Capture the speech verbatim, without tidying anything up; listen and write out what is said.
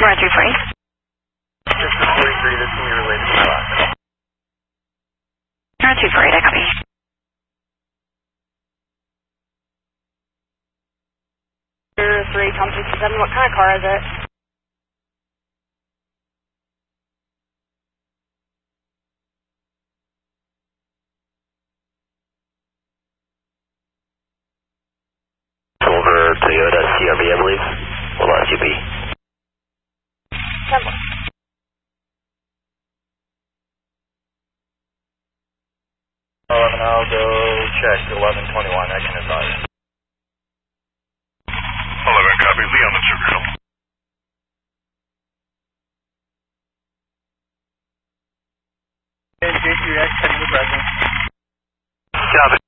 Roger, Frank. This is forty-three, this can be related to my last call. Roger, Frank, I copy. three, Tom sixty-seven, what kind of car is it? Silver Toyota C R V, I believe. What last U P? Temple. eleven, I'll go check eleven twenty-one, I can advise. eleven, copy. Leon, the Sugar Hill. J two X, heading to present. Copy.